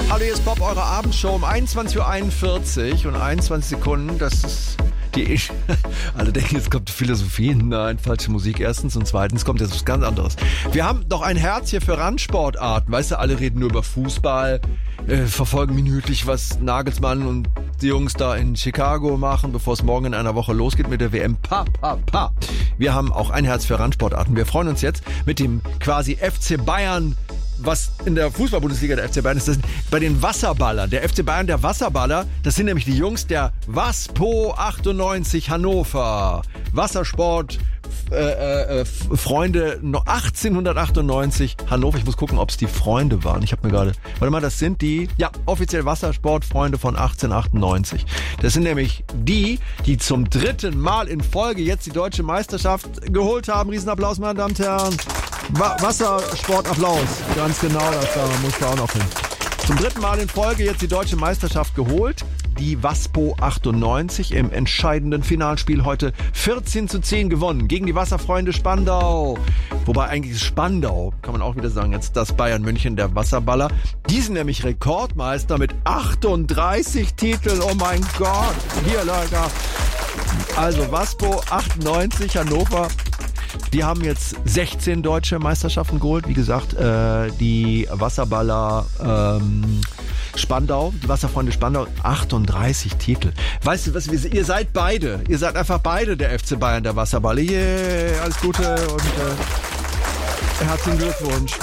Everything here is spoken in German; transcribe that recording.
Hallo, hier ist Bob, eure Abendshow um 21.41 Uhr und 21 Sekunden. Das ist die... Alle denken, jetzt kommt Philosophie. Nein, falsche Musik erstens. Und zweitens kommt jetzt was ganz anderes. Wir haben doch ein Herz hier für Randsportarten. Weißt du, alle reden nur über Fußball, verfolgen minütlich, was Nagelsmann und die Jungs da in Chicago machen, bevor es morgen in einer Woche losgeht mit der WM. Wir haben auch ein Herz für Randsportarten. Wir freuen uns jetzt mit dem quasi FC Bayern, was in der Fußball-Bundesliga der FC Bayern ist, das sind bei den Wasserballern. Der FC Bayern, der Wasserballer, das sind nämlich die Jungs der Waspo 98 Hannover. Wassersport, Freunde 1898 Hannover. Ich muss gucken, ob es die Freunde waren. Ich habe mir gerade... Warte mal, das sind die... Ja, offiziell Wassersportfreunde von 1898. Das sind nämlich die zum 3. Mal in Folge jetzt die deutsche Meisterschaft geholt haben. Riesenapplaus, meine Damen und Herren. Wassersportapplaus. Ganz genau, das muss da auch noch hin. Zum 3. Mal in Folge jetzt die deutsche Meisterschaft geholt. Die Waspo 98 im entscheidenden Finalspiel heute 14:10 gewonnen gegen die Wasserfreunde Spandau. Wobei eigentlich ist Spandau, kann man auch wieder sagen, jetzt das Bayern München der Wasserballer. Die sind nämlich Rekordmeister mit 38 Titeln. Oh mein Gott. Hier, Leute. Also Waspo 98 Hannover. Die haben jetzt 16 deutsche Meisterschaften geholt. Wie gesagt, die Wasserballer Spandau, die Wasserfreunde Spandau, 38 Titel. Weißt du was, ihr seid beide. Ihr seid einfach beide der FC Bayern, der Wasserballer. Yeah, alles Gute und herzlichen Glückwunsch.